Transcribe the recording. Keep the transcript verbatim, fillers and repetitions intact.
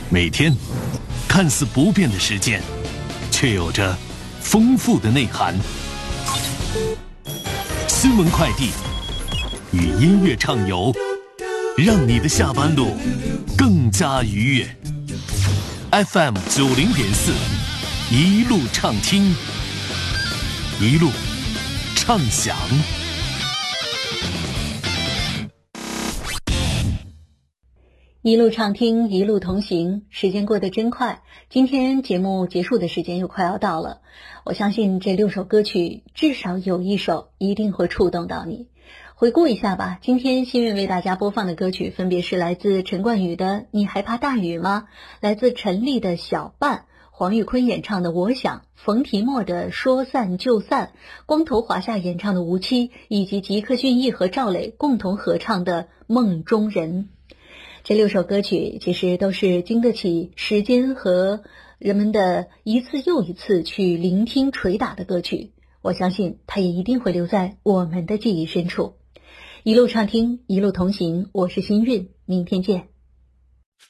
每天看似不变的时间，却有着丰富的内涵。新闻快递与音乐畅游，让你的下班路更加愉悦。F M 九零点四，一路畅听，一路畅享。 一路畅听，一路同行，时间过得真快。今天节目结束的时间又快要到了，我相信这六首歌曲至少有一首一定会触动到你。回顾一下吧，今天新月为大家播放的歌曲分别是来自陈冠宇的《你还怕大雨吗》，来自陈粒的《小伴》，黄玉坤演唱的《我想》，冯提莫的《说散就散》，光头华夏演唱的《无期》，以及吉克隽逸和赵磊共同合唱的《梦中人》。这六首歌曲其实都是经得起时间和人们的一次又一次去聆听捶打的歌曲，我相信它也一定会留在我们的记忆深处。一路畅听，一路同行，我是新韵，明天见。